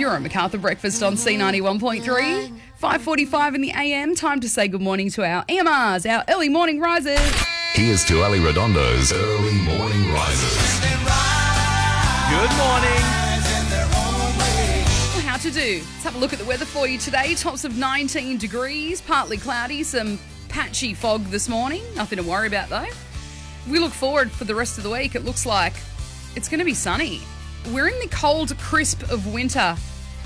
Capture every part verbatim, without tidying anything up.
You're on MacArthur Breakfast on C ninety-one point three. five forty-five in the A M. Time to say good morning to our E M Rs, our early morning risers. Here's to Ali Redondo's Early Morning Risers. Good morning. How to do. Let's have a look at the weather for you today. Tops of nineteen degrees, partly cloudy, some patchy fog this morning. Nothing to worry about though. We look forward for the rest of the week. It looks like it's going to be sunny. We're in the cold crisp of winter,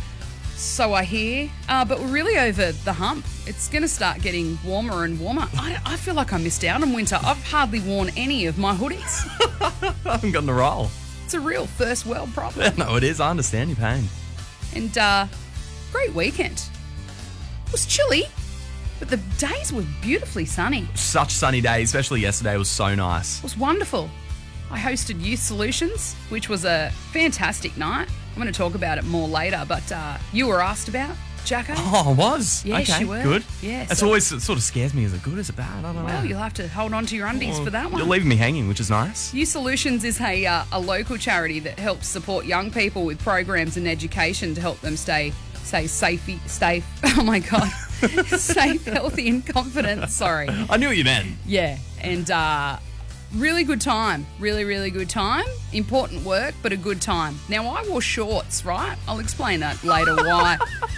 so I hear, uh, but we're really over the hump. It's going to start getting warmer and warmer. I, I feel like I missed out on winter. I've hardly worn any of my hoodies. I haven't gotten the roll. It's a real first world problem. No, it is. I understand your pain. And uh, great weekend. It was chilly, but the days were beautifully sunny. Such sunny days, especially yesterday was so nice. It was wonderful. I hosted Youth Solutions, which was a fantastic night. I'm going to talk about it more later, but uh, you were asked about, Jacko. Oh, I was? Yes, okay, you were. good. Yeah, It's so- always, it sort of scares me. Is it good? Is it bad? I don't know. Well, you'll have to hold on to your undies Well, for that one. You're leaving me hanging, which is nice. Youth Solutions is a, uh, a local charity that helps support young people with programs and education to help them stay, stay safe, safe, oh my God, safe, healthy and confident. Sorry. I knew what you meant. Yeah, and uh, really good time. Really, really good time. Important work, but a good time. Now, I wore shorts, right? I'll explain that later why.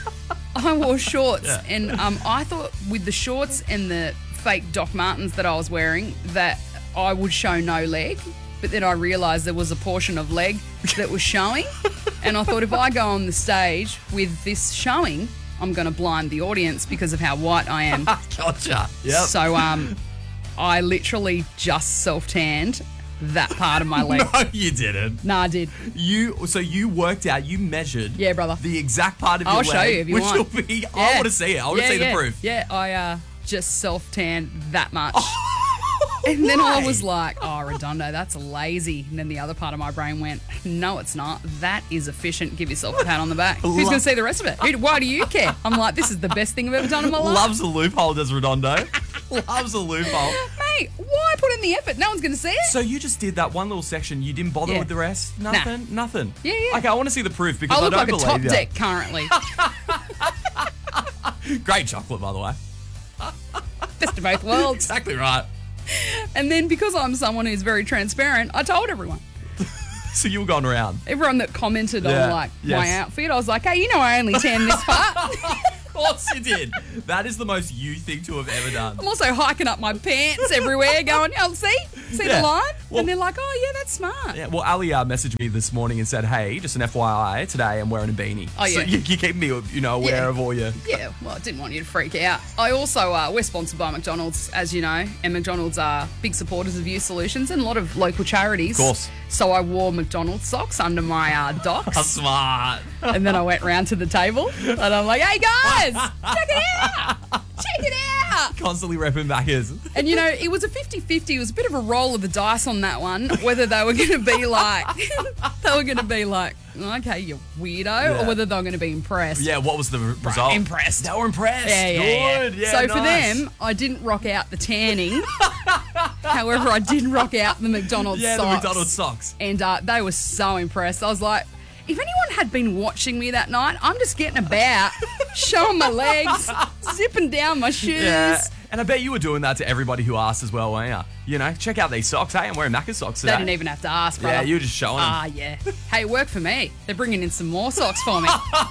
I wore shorts, Yeah. and um, I thought with the shorts and the fake Doc Martens that I was wearing that I would show no leg, but then I realised there was a portion of leg that was showing, and I thought if I go on the stage with this showing, I'm going to blind the audience because of how white I am. Gotcha. Yep. So um, I literally just self-tanned that part of my leg. No, you didn't. Nah, I did. You so you worked out, you measured Yeah, brother. the exact part of I'll your show leg, you if you which want. will be I Yeah. want to see it. I want yeah, to see yeah. the proof. Yeah, I uh, just self-tanned that much. And then I was like, oh, Redondo, that's lazy. And then the other part of my brain went, no, it's not. That is efficient. Give yourself a pat on the back. Who's Lo- going to see the rest of it? Who- Why do you care? I'm like, this is the best thing I've ever done in my life. Loves a loophole, does Redondo. Loves a loophole. Mate, why put in the effort? No one's going to see it. So you just did that one little section. You didn't bother Yeah. with the rest? Nothing? Nothing? Yeah, yeah. Okay, I want to see the proof because I look don't like a believe top you. deck currently. Great chocolate, by the way. Best of both worlds. Exactly right. And then because I'm someone who's very transparent, I told everyone. So you were going around. Everyone that commented Yeah, on like yes. my outfit, I was like, hey, you know I only tan this part. Of course you did. That is the most you thing to have ever done. I'm also hiking up my pants everywhere going, oh, see? See Yeah. the line? Well- and they're like, oh, yeah, that's smart. Yeah, well, Ali uh, messaged me this morning and said, hey, just an F Y I, today I'm wearing a beanie. Oh, So yeah. you, you keep me, you know, aware Yeah. of all your... Yeah, well, I didn't want you to freak out. I also, uh, we're sponsored by McDonald's, as you know, and McDonald's are big supporters of Youth Solutions and a lot of local charities. Of course. So I wore McDonald's socks under my uh, docs. Smart. And then I went round to the table and I'm like, hey guys, check it out. Check it out. Constantly repping backers. And you know, it was a fifty-fifty. It was a bit of a roll of the dice on that one, whether they were going to be like, they were going to be like, okay, you weirdo, Yeah. or whether they were going to be impressed. Yeah, what was the re- result? Impressed. They were impressed. Yeah, yeah, Good. yeah. Yeah, so for nice. them, I didn't rock out the tanning. However, I did rock out the McDonald's Yeah, socks. the McDonald's socks. And uh, they were so impressed. I was like, if anyone had been watching me that night, I'm just getting about, showing my legs, zipping down my shoes. Yeah. And I bet you were doing that to everybody who asked as well, weren't you? You know, check out these socks. Hey, I'm wearing Macca's socks They today. didn't even have to ask, brother. Yeah, you were just showing them. Ah, yeah. Hey, it worked for me. They're bringing in some more socks for me.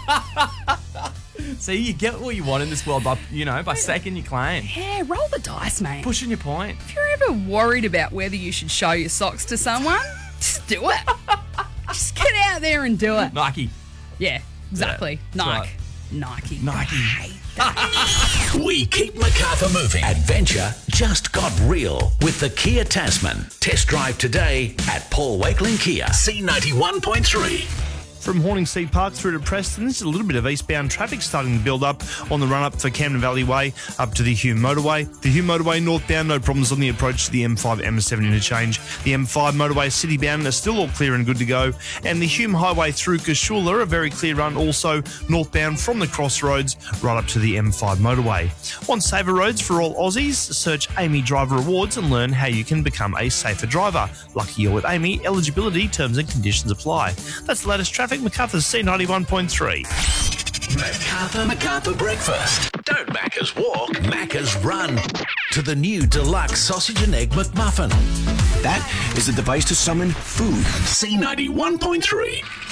See, you get what you want in this world by, you know, by staking your claim. Yeah, roll the dice, mate. Pushing your point. If you're ever worried about whether you should show your socks to someone, just do it. Just get out there and do it. Nike. Yeah, exactly. Yeah, that's Nike. Nike. Nike. I hate that. We keep MacArthur moving. Adventure just got real with the Kia Tasman. Test drive today at Paul Wakelin Kia. C ninety-one point three. From Horningsea Park through to Preston, there's a little bit of eastbound traffic starting to build up on the run-up for Camden Valley Way up to the Hume Motorway. The Hume Motorway northbound, no problems on the approach to the M five M seven interchange. The M five Motorway citybound are still all clear and good to go. And the Hume Highway through Cashula, a very clear run also northbound from the crossroads right up to the M five Motorway. Want safer roads for all Aussies? Search Amy Driver Awards and learn how you can become a safer driver. Lucky you're with Amy. Eligibility, terms and conditions apply. That's the latest traffic traffic. MacArthur's C ninety-one point three. MacArthur, MacArthur breakfast. Don't Macca's walk, Macca's run. To the new deluxe sausage and egg McMuffin. That is a device to summon food. C ninety-one point three.